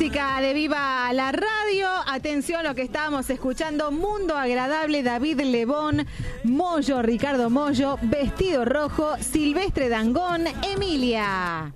música de Viva la Radio. Atención lo que estábamos escuchando. Mundo Agradable, David Lebón, Moyo, Ricardo Moyo, Vestido Rojo, Silvestre Dangond, Emilia.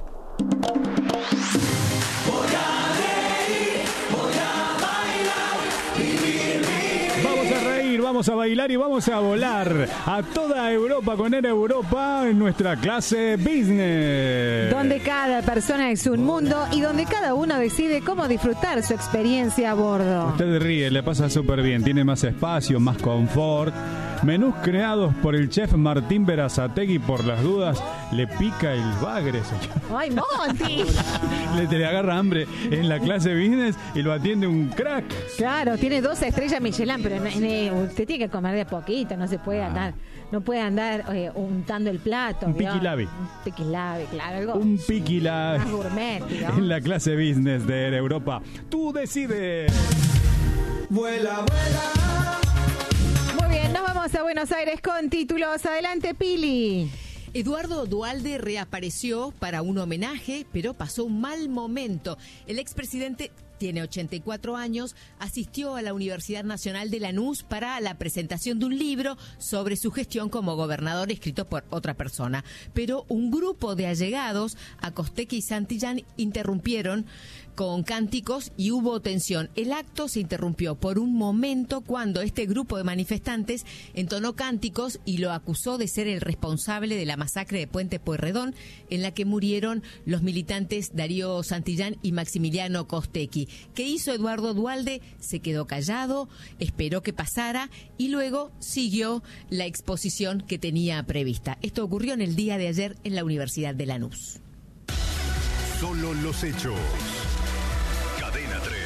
Vamos a bailar y vamos a volar a toda Europa con Air Europa en nuestra clase business. Donde cada persona es un mundo y donde cada uno decide cómo disfrutar su experiencia a bordo. Usted ríe, le pasa súper bien, tiene más espacio, más confort. Menús creados por el chef Martín Berazategui, por las dudas, le pica el bagre, señor. ¡Ay, Monty! le agarra hambre en la clase business y lo atiende un crack. Claro, tiene 2 estrellas Michelin, pero usted tiene que comer de a poquito, no se puede andar, no puede andar untando el plato. Un piquilabi. Un piquilabi, claro. Algo un piquilabi. Más gourmet, ¿no? En la clase business de Air Europa. Tú decides. Vuela, vuela. Muy bien, nos vamos a Buenos Aires con títulos. Adelante, Pili. Eduardo Duhalde reapareció para un homenaje, pero pasó un mal momento. El expresidente tiene 84 años, asistió a la Universidad Nacional de Lanús para la presentación de un libro sobre su gestión como gobernador escrito por otra persona. Pero un grupo de allegados a Costecchi y Santillán interrumpieron con cánticos y hubo tensión. El acto se interrumpió por un momento cuando este grupo de manifestantes entonó cánticos y lo acusó de ser el responsable de la masacre de Puente Pueyrredón, en la que murieron los militantes Darío Santillán y Maximiliano Costecchi. ¿Qué hizo Eduardo Duhalde? Se quedó callado, esperó que pasara y luego siguió la exposición que tenía prevista. Esto ocurrió en el día de ayer en la Universidad de Lanús. Solo los hechos. Cadena 3.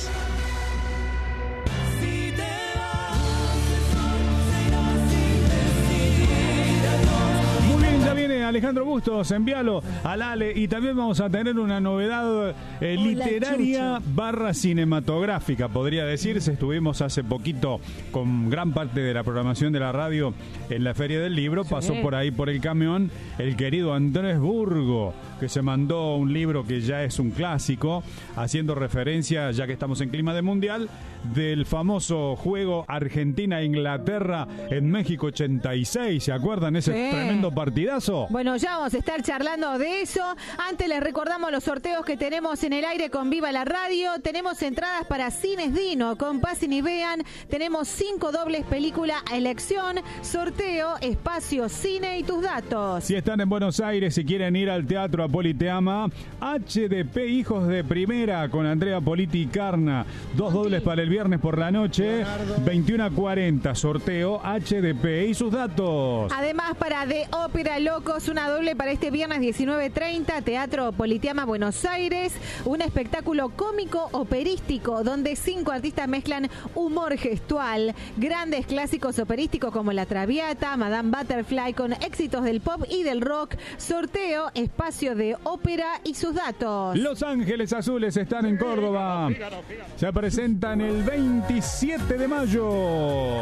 Muy bien, ya viene Alejandro Bustos, envíalo al Ale. Y también vamos a tener una novedad literaria / cinematográfica, podría decirse. Estuvimos hace poquito con gran parte de la programación de la radio en la Feria del Libro. Sí. Pasó por ahí por el camión el querido Andrés Burgo, que se mandó un libro que ya es un clásico, haciendo referencia, ya que estamos en clima de mundial, del famoso juego Argentina-Inglaterra en México 86. ¿Se acuerdan ese tremendo partidazo? Bueno, ya vamos a estar charlando de eso. Antes les recordamos los sorteos que tenemos en el aire con Viva la Radio. Tenemos entradas para Cines Dino con Pasen y Vean. Tenemos 5 dobles película a elección. Sorteo, espacio, cine y tus datos. Si están en Buenos Aires y quieren ir al Teatro Apoliteama, HDP Hijos de Primera con Andrea Politi y Carna. 2 dobles para el viernes por la noche, 21:40. Sorteo HDP y sus datos. Además, para The Ópera Locos, una doble para este viernes 19:30, Teatro Politeama, Buenos Aires. Un espectáculo cómico operístico donde 5 artistas mezclan humor gestual, grandes clásicos operísticos como La Traviata, Madame Butterfly, con éxitos del pop y del rock. Sorteo, espacio de ópera y sus datos. Los Ángeles Azules están en Córdoba. Se presentan el 27 de mayo.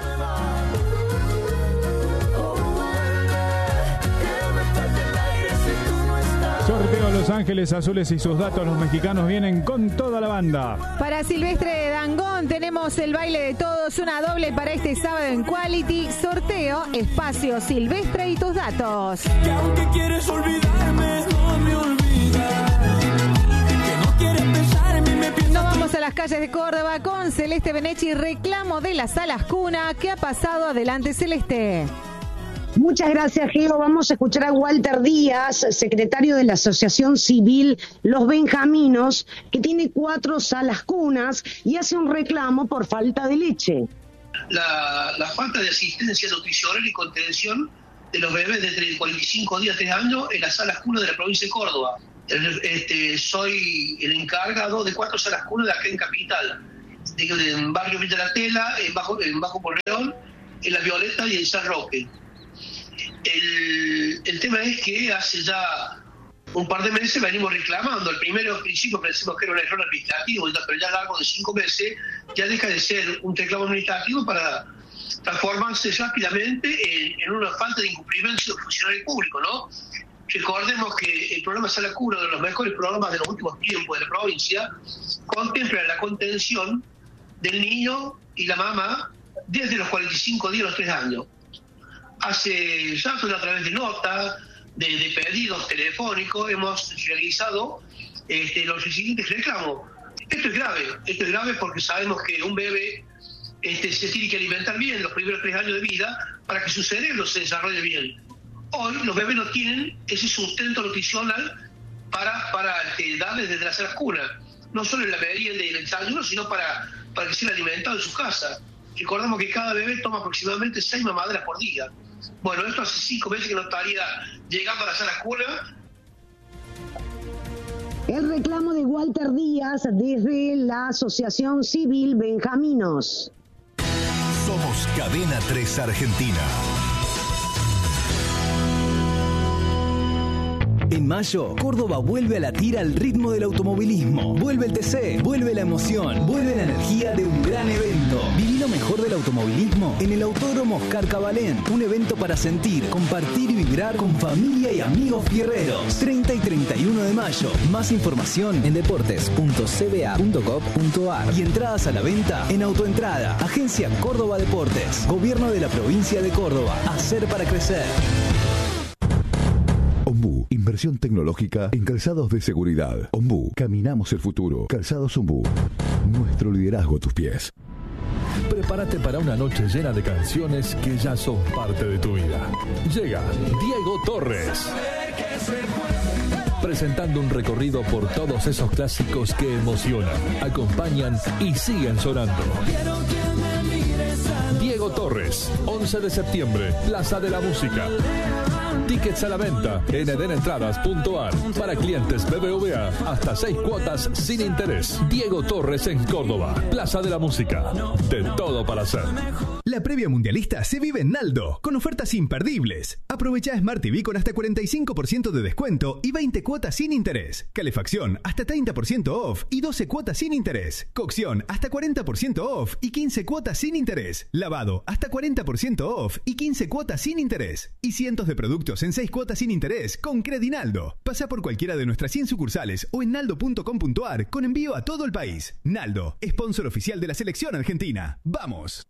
Sorteo Los Ángeles Azules y sus datos. Los mexicanos vienen con toda la banda. Para Silvestre Dangond tenemos el baile de todos, una doble para este sábado en Quality. Sorteo, espacio, Silvestre y tus datos. Que aunque quieres olvidarme, no me olvidas. Que no quieres pensar en mí, me piensas. Nos vamos a las calles de Córdoba con Celeste Benechi, reclamo de las Salas Cuna. ¿Qué ha pasado? Adelante, Celeste. Muchas gracias, Geo. Vamos a escuchar a Walter Díaz, secretario de la Asociación Civil Los Benjaminos, que tiene 4 salas cunas y hace un reclamo por falta de leche. La falta de asistencia nutricional y contención de los bebés de entre 45 días a 3 años en las salas cunas de la provincia de Córdoba. Soy el encargado de 4 salas cunas de acá en Capital, en Barrio Villa La Tela, en Bajo Porleón, en La Violeta y en San Roque. El tema es que hace ya un par de meses venimos reclamando. Al principio pensamos que era un error administrativo, pero ya a lo largo de 5 meses ya deja de ser un reclamo administrativo para transformarse rápidamente en una falta de incumplimiento de funcionario público, ¿no? Recordemos que el programa Sala Cuna, uno de los mejores programas de los últimos tiempos de la provincia, contempla la contención del niño y la mamá desde los 45 días a los 3 años. Hace ya a través de notas, de pedidos telefónicos, hemos realizado los siguientes reclamos. Esto es grave porque sabemos que un bebé se tiene que alimentar bien los primeros 3 años de vida para que su cerebro se desarrolle bien. Hoy los bebés no tienen ese sustento nutricional para darles desde las salas cunas, no solo en la merienda y el desayuno, sino para que sea alimentado en su casa. Recordamos que cada bebé toma aproximadamente 6 mamaderas por día. Bueno, esto hace 5 meses que no estaría llegando a la sala cuna. El reclamo de Walter Díaz desde la Asociación Civil Benjaminos. Somos Cadena 3 Argentina. En mayo, Córdoba vuelve a latir al ritmo del automovilismo. Vuelve el TC, vuelve la emoción, vuelve la energía de un gran evento. Viví lo mejor del automovilismo en el Autódromo Oscar Cabalén. Un evento para sentir, compartir y vibrar con familia y amigos fierreros. 30 y 31 de mayo. Más información en deportes.cba.gov.ar y entradas a la venta en Autoentrada. Agencia Córdoba Deportes. Gobierno de la provincia de Córdoba. Hacer para crecer. Ombú, inversión tecnológica en calzados de seguridad. Ombú, caminamos el futuro. Calzados Ombú, nuestro liderazgo a tus pies. Prepárate para una noche llena de canciones que ya son parte de tu vida. Llega Diego Torres, presentando un recorrido por todos esos clásicos que emocionan, acompañan y siguen sonando. Diego Torres, 11 de septiembre, Plaza de la Música. Tickets a la venta en edenentradas.ar. Para clientes BBVA, hasta 6 cuotas sin interés. Diego Torres en Córdoba, Plaza de la Música. De todo para hacer. La previa mundialista se vive en Naldo, con ofertas imperdibles. Aprovecha Smart TV con hasta 45% de descuento y 20 cuotas sin interés. Calefacción hasta 30% off y 12 cuotas sin interés. Cocción hasta 40% off y 15 cuotas sin interés. Lavado hasta 40% off y 15 cuotas sin interés. Y cientos de productos en 6 cuotas sin interés con Credinaldo. Pasa por cualquiera de nuestras 100 sucursales o en naldo.com.ar con envío a todo el país. Naldo, sponsor oficial de la selección argentina. ¡Vamos!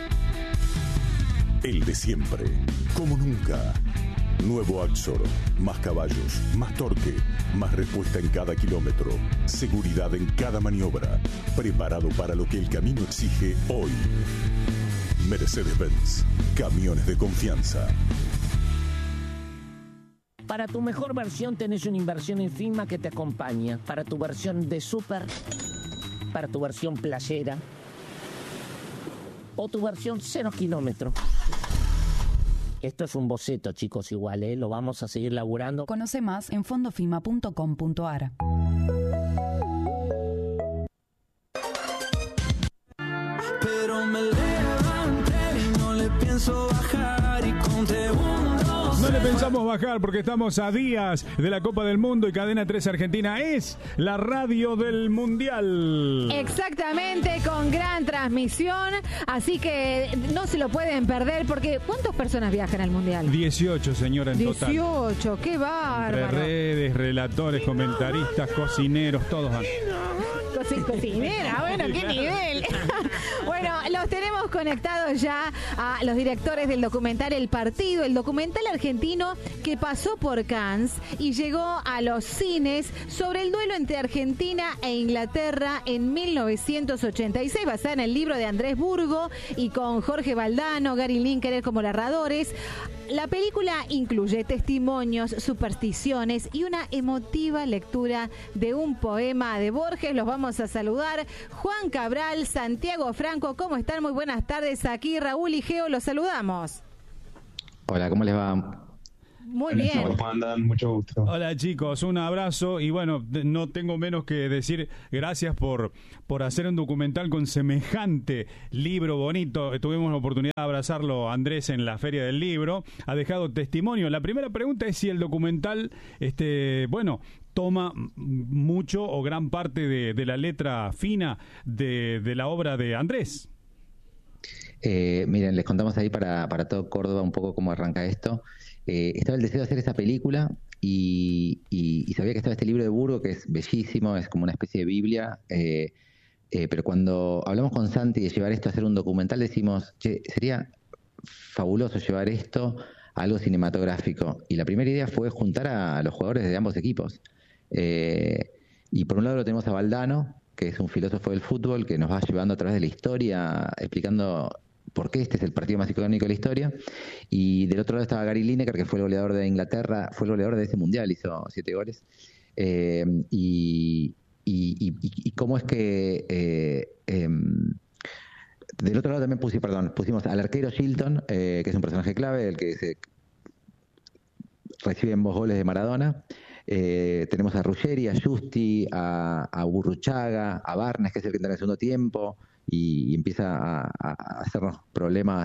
El de siempre, como nunca. Nuevo Axor, más caballos, más torque, más respuesta en cada kilómetro, seguridad en cada maniobra, preparado para lo que el camino exige hoy. Mercedes-Benz, camiones de confianza. Para tu mejor versión tenés una inversión Infima que te acompaña. Para tu versión de Super, para tu versión playera o tu versión 0 kilómetros. Esto es un boceto, chicos, igual, lo vamos a seguir laburando. Conoce más en fondofima.com.ar. Pero me levanté y no le pienso bajar y conté 1, 2, No le pensamos bajar porque estamos a días de la Copa del Mundo y Cadena 3 Argentina es la radio del Mundial. Exactamente, con gran transmisión, así que no se lo pueden perder porque ¿cuántas personas viajan al Mundial? 18, señora, en total. 18, qué bárbaro. Entre redes, relatores, comentaristas, cocineros, todos van. Cocinera, bueno, qué nivel. Bueno, los tenemos conectados ya a los directores del documental El Partido, el documental argentino que pasó por Cannes y llegó a los cines sobre el duelo entre Argentina e Inglaterra en 1986, basada en el libro de Andrés Burgo y con Jorge Valdano, Gary Lineker como narradores. La película incluye testimonios, supersticiones y una emotiva lectura de un poema de Borges. Los vamos a saludar. Juan Cabral, Santiago Franco, ¿cómo están? Muy buenas tardes. Aquí Raúl y Geo, los saludamos. Hola, ¿cómo les va? Muy bien. ¿Cómo andan? Mucho gusto. Hola chicos, un abrazo y bueno, no tengo menos que decir gracias por hacer un documental con semejante libro bonito. Tuvimos la oportunidad de abrazarlo Andrés en la Feria del Libro, ha dejado testimonio. La primera pregunta es si el documental, toma mucho o gran parte de la letra fina de la obra de Andrés. Miren, les contamos ahí para todo Córdoba un poco cómo arranca esto. Estaba el deseo de hacer esta película y sabía que estaba este libro de Burgo, que es bellísimo, es como una especie de Biblia, pero cuando hablamos con Santi de llevar esto a hacer un documental, decimos, che, sería fabuloso llevar esto a algo cinematográfico. Y la primera idea fue juntar a los jugadores de ambos equipos. Y por un lado lo tenemos a Valdano, que es un filósofo del fútbol, que nos va llevando a través de la historia, explicando por qué este es el partido más icónico de la historia. Y del otro lado estaba Gary Lineker, que fue el goleador de Inglaterra, fue el goleador de ese mundial, hizo 7 goles. Y cómo es que... del otro lado también pusimos al arquero Shilton, que es un personaje clave, el que recibe ambos goles de Maradona. Tenemos a Ruggeri, a Justi, a Burruchaga, a Barnes, que es el que entra en el segundo tiempo y empieza a hacernos problemas,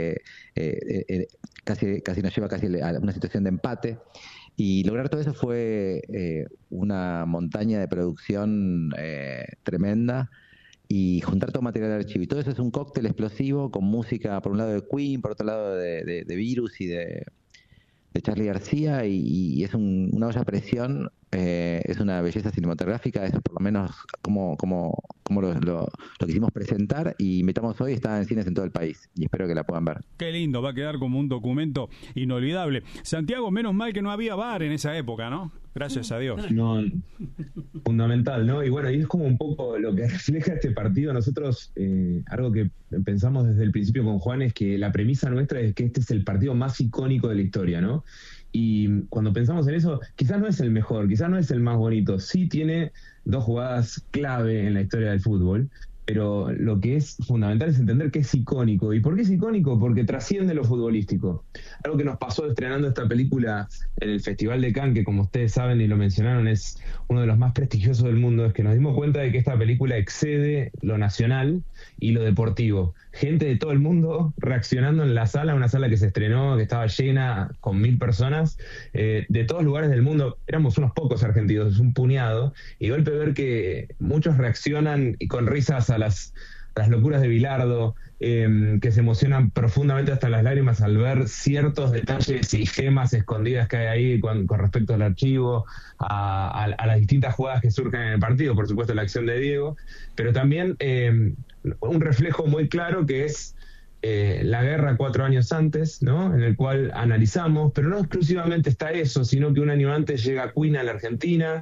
casi nos lleva a una situación de empate. Y lograr todo eso fue una montaña de producción tremenda, y juntar todo material de archivo. Y todo eso es un cóctel explosivo con música, por un lado de Queen, por otro lado de Virus y de Charly García, y es una olla a presión, es una belleza cinematográfica, eso por lo menos como lo quisimos presentar, y Metamos Hoy está en cines en todo el país, y espero que la puedan ver. Qué lindo, va a quedar como un documento inolvidable. Santiago, menos mal que no había VAR en esa época, ¿no? Gracias a Dios. No, fundamental, ¿no? Y bueno, y es como un poco lo que refleja este partido. Nosotros, algo que pensamos desde el principio con Juan, es que la premisa nuestra es que este es el partido más icónico de la historia, ¿no? Y cuando pensamos en eso, quizás no es el mejor, quizás no es el más bonito, sí tiene 2 jugadas clave en la historia del fútbol, pero lo que es fundamental es entender que es icónico. ¿Y por qué es icónico? Porque trasciende lo futbolístico. Algo que nos pasó estrenando esta película en el Festival de Cannes, que como ustedes saben y lo mencionaron, es uno de los más prestigiosos del mundo, es que nos dimos cuenta de que esta película excede lo nacional y lo deportivo. Gente de todo el mundo reaccionando en la sala, una sala que se estrenó, que estaba llena con 1000 personas, de todos lugares del mundo. Éramos unos pocos argentinos, un puñado, y de golpe ver que muchos reaccionan y con risas a las locuras de Bilardo, que se emocionan profundamente hasta las lágrimas al ver ciertos detalles y gemas escondidas que hay ahí con respecto al archivo, a las distintas jugadas que surgen en el partido, por supuesto la acción de Diego, pero también un reflejo muy claro que es la guerra 4 años antes, ¿no? En el cual analizamos, pero no exclusivamente está eso, sino que un año antes llega Queen a la Argentina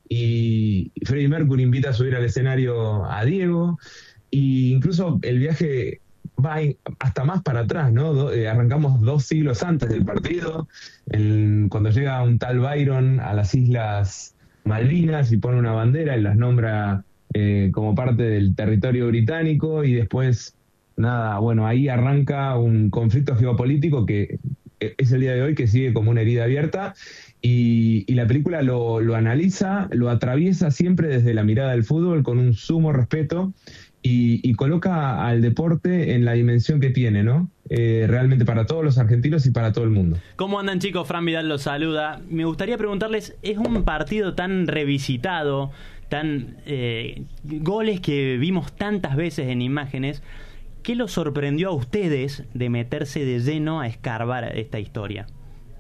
y Freddie Mercury invita a subir al escenario a Diego, y incluso el viaje va hasta más para atrás, ¿no? Arrancamos 2 siglos antes del partido, cuando llega un tal Byron a las Islas Malvinas y pone una bandera y las nombra como parte del territorio británico, y después, ahí arranca un conflicto geopolítico que es el día de hoy, que sigue como una herida abierta, y la película lo analiza, lo atraviesa siempre desde la mirada del fútbol con un sumo respeto, y coloca al deporte en la dimensión que tiene, ¿no? Realmente para todos los argentinos y para todo el mundo. ¿Cómo andan, chicos? Fran Vidal los saluda. Me gustaría preguntarles, ¿es un partido tan revisitado, goles que vimos tantas veces en imágenes? ¿Qué los sorprendió a ustedes de meterse de lleno a escarbar esta historia?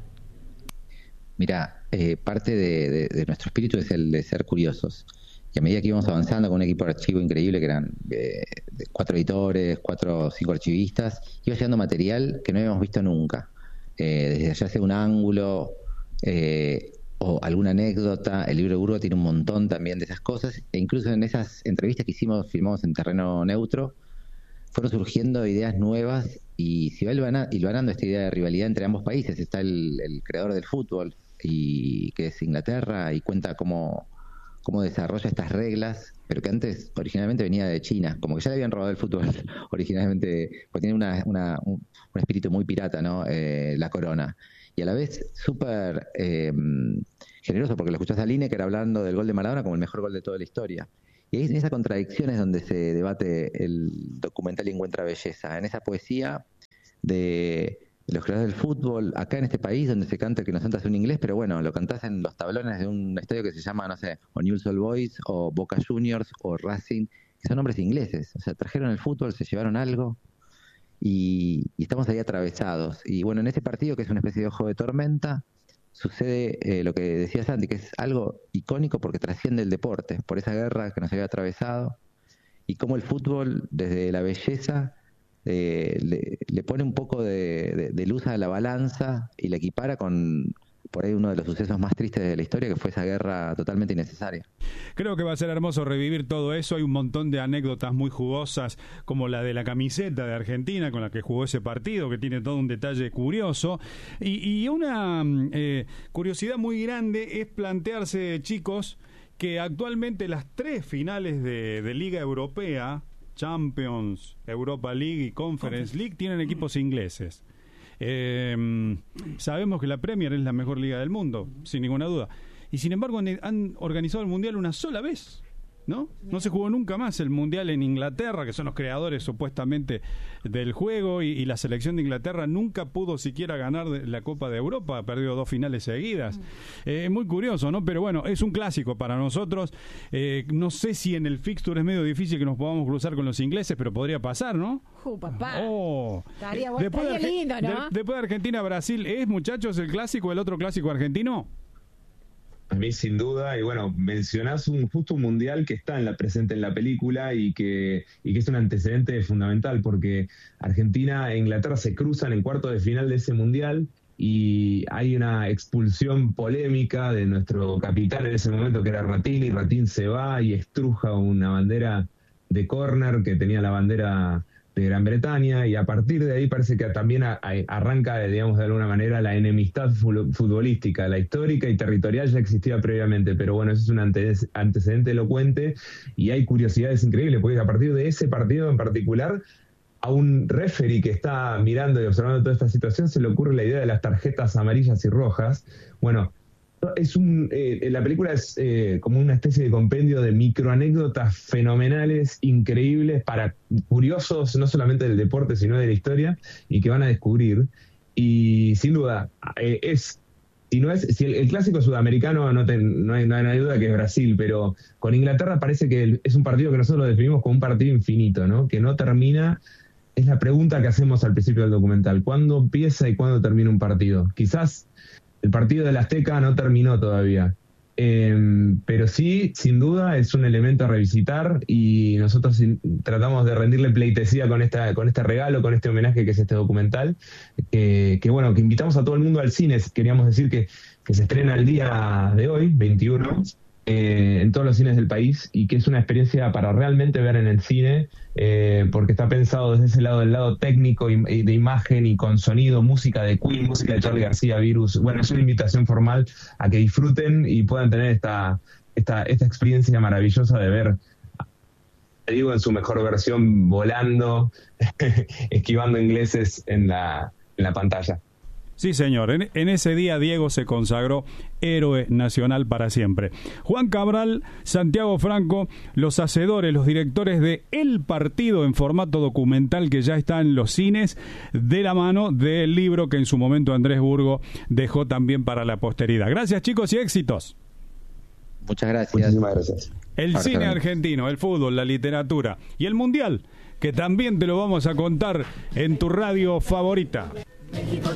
Mira, parte de nuestro espíritu es el de ser curiosos. Y a medida que íbamos avanzando con un equipo de archivo increíble, que eran 4 editores, 4 o 5 archivistas, iba llegando material que no habíamos visto nunca. Desde ya sea un ángulo o alguna anécdota. El libro de Burgo tiene un montón también de esas cosas. E incluso en esas entrevistas que filmamos en terreno neutro, fueron surgiendo ideas nuevas, y se va hilvanando esta idea de rivalidad entre ambos países. Está el creador del fútbol, que es Inglaterra, y cuenta cómo desarrolla estas reglas, pero que antes originalmente venía de China, como que ya le habían robado el fútbol originalmente, porque tiene un espíritu muy pirata, ¿no? La corona. Y a la vez súper generoso, porque lo escuchás a Lineker hablando del gol de Maradona como el mejor gol de toda la historia. Y ahí en esa contradicción es donde se debate el documental y encuentra belleza, en esa poesía de los creadores del fútbol, acá en este país donde se canta el que nos canta es un inglés, pero bueno, lo cantás en los tablones de un estadio que se llama, no sé, o Newell's Old Boys, o Boca Juniors, o Racing, que son nombres ingleses. O sea, trajeron el fútbol, se llevaron algo, y estamos ahí atravesados. Y bueno, en ese partido, que es una especie de ojo de tormenta, sucede lo que decía Santi, que es algo icónico porque trasciende el deporte, por esa guerra que nos había atravesado, y cómo el fútbol, desde la belleza, le pone un poco de luz a la balanza y la equipara con, por ahí, uno de los sucesos más tristes de la historia, que fue esa guerra totalmente innecesaria. Creo que va a ser hermoso revivir todo eso. Hay un montón de anécdotas muy jugosas, como la de la camiseta de Argentina con la que jugó ese partido, que tiene todo un detalle curioso. Y una curiosidad muy grande es plantearse, chicos, que actualmente las 3 finales de Liga Europea, Champions, Europa League y Conference League, tienen equipos ingleses. Sabemos que la Premier es la mejor liga del mundo, sin ninguna duda. Y sin embargo han organizado el Mundial una sola vez, ¿no? No se jugó nunca más el Mundial en Inglaterra, que son los creadores supuestamente del juego, y la selección de Inglaterra nunca pudo siquiera ganar la Copa de Europa, ha perdido 2 finales seguidas. Muy curioso, ¿no? Pero bueno, es un clásico para nosotros. No sé si en el fixture es medio difícil que nos podamos cruzar con los ingleses, pero podría pasar, ¿no? Papá. Estaría Después lindo, ¿no? Después de Argentina-Brasil, ¿es, muchachos, el clásico, el otro clásico argentino? A mí sin duda, y bueno, mencionás justo un mundial que está presente en la película y que es un antecedente fundamental, porque Argentina e Inglaterra se cruzan en cuartos de final de ese mundial y hay una expulsión polémica de nuestro capitán en ese momento, que era Ratín, y Ratín se va y estruja una bandera de córner que tenía la bandera de Gran Bretaña, y a partir de ahí parece que también arranca, digamos, de alguna manera la enemistad futbolística. La histórica y territorial ya existía previamente, pero bueno, eso es un antecedente elocuente, y hay curiosidades increíbles, porque a partir de ese partido en particular, a un referee que está mirando y observando toda esta situación se le ocurre la idea de las tarjetas amarillas y rojas. Bueno, la película es como una especie de compendio de microanécdotas fenomenales, increíbles, para curiosos no solamente del deporte sino de la historia, y que van a descubrir. Y sin duda si el clásico sudamericano no hay duda que es Brasil, pero con Inglaterra parece que es un partido que nosotros lo definimos como un partido infinito, ¿no? Que no termina. Es la pregunta que hacemos al principio del documental: ¿cuándo empieza y cuándo termina un partido? Quizás el partido del Azteca no terminó todavía, pero sí, sin duda, es un elemento a revisitar, y nosotros tratamos de rendirle pleitesía con este regalo, con este homenaje que es este documental, que invitamos a todo el mundo al cine. Queríamos decir que se estrena el día de hoy, 21, en todos los cines del país, y que es una experiencia para realmente ver en el cine, porque está pensado desde ese lado, del lado técnico y de imagen, y con sonido, música de Queen, música de Charly García, Virus. Bueno, es una invitación formal a que disfruten y puedan tener esta experiencia maravillosa de ver a Diego en su mejor versión, volando, esquivando ingleses en la pantalla. Sí, señor. En ese día Diego se consagró héroe nacional para siempre. Juan Cabral, Santiago Franco, los hacedores, los directores de El Partido en formato documental, que ya está en los cines, de la mano del libro que en su momento Andrés Burgo dejó también para la posteridad. Gracias, chicos, y éxitos. Muchas gracias. Muchísimas gracias. El cine argentino, el fútbol, la literatura y el mundial, que también te lo vamos a contar en tu radio favorita. México